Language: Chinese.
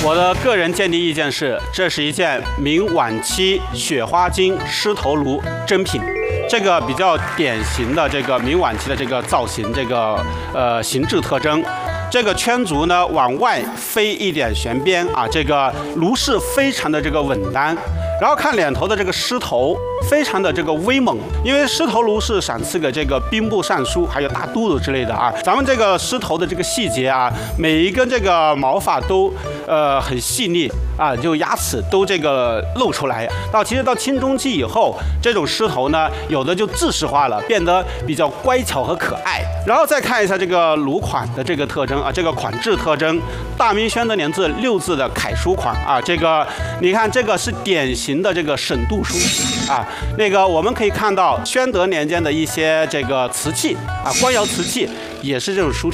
我的个人鉴定意见是，这是一件明晚期雪花金狮头颅真品。这个比较典型的这个明晚期的这个造型，这个形制特征。这个圈足呢往外飞一点旋边啊，这个颅饰非常的这个稳当。然后看脸头的这个狮头，非常的这个威猛，因为狮头颅是赏赐给这个兵部尚书还有大都督之类的啊。咱们这个狮头的这个细节啊，每一根这个毛发都很细腻啊，就牙齿都这个露出来。其实到清中期以后，这种狮头呢，有的就制式化了，变得比较乖巧和可爱。然后再看一下这个颅款的这个特征啊，这个款制特征，大明宣德年字6字的楷书款啊，这个你看这个是典型的这个省度书体啊，那个我们可以看到宣德年间的一些这个瓷器啊，官窑瓷器也是这种书体。